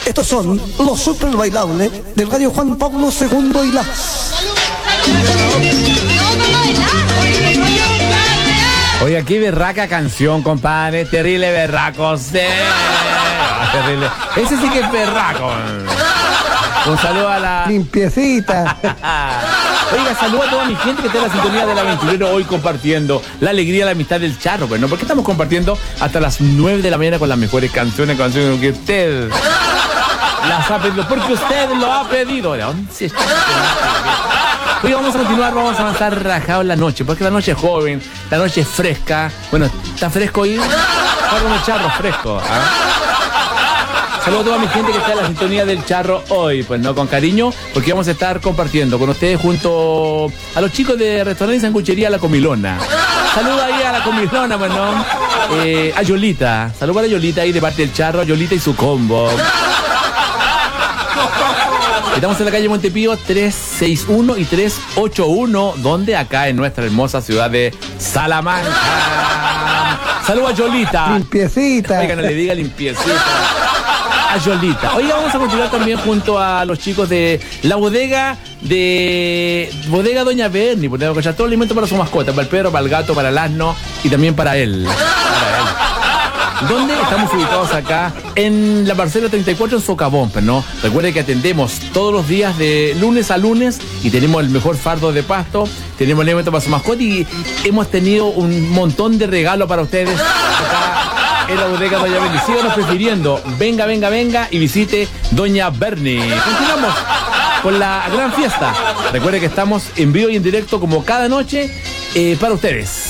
Estos son los super bailables del gallo Juan Pablo II y la... Oiga, qué berraca canción, compadre. Terrible berraco. Sí. Terrible. Ese sí que es berraco. Un saludo a la... Limpiecita. Oiga, saludo a toda mi gente que está en la sintonía del aventurero hoy compartiendo la alegría, la amistad del charro. Pues, ¿no? Porque estamos compartiendo hasta las 9 de la mañana con las mejores canciones que usted las ha pedido. Porque usted lo ha pedido. Hoy vamos a continuar, vamos a avanzar rajado en la noche, porque la noche es joven, la noche es fresca. Bueno, ¿está fresco hoy? Está con el charro fresco. Saludos a toda mi gente que está en la sintonía del charro hoy, pues no, con cariño, porque vamos a estar compartiendo con ustedes junto a los chicos de restaurante y sanguchería La Comilona. Saludos ahí a La Comilona, pues no, a Yolita. Saludos para Yolita ahí de parte del charro, Yolita y su combo. Estamos en la calle Montepío 361 y 381, donde acá en nuestra hermosa ciudad de Salamanca. Saludos a Yolita. Limpiecita. Oiga, no le diga limpiecita. A Yolita. Hoy vamos a continuar también junto a los chicos de la bodega Doña Berni, porque tenemos que echar todo el alimento para su mascota, para el perro, para el gato, para el asno y también para él. ¿Dónde estamos ubicados acá? En la parcela 34 en Socavón, ¿no? Recuerde que atendemos todos los días de lunes a lunes y tenemos el mejor fardo de pasto, tenemos el alimento para su mascota y hemos tenido un montón de regalos para ustedes acá en la bodega Doña Berni. Síganos prefiriendo, venga y visite Doña Berni. Continuamos con la gran fiesta. Recuerde que estamos en vivo y en directo como cada noche para ustedes.